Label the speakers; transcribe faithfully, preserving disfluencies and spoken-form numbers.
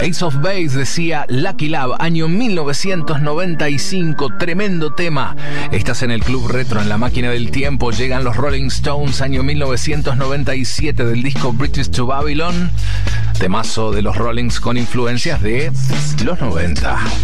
Speaker 1: Ace of Base decía Lucky Love, año mil novecientos noventa y cinco, tremendo tema. Estás en el Club Retro, en la máquina del tiempo. Llegan los Rolling Stones, año mil novecientos noventa y siete, del disco Bridges to Babylon. Temazo de los Rollings con influencias de los noventa.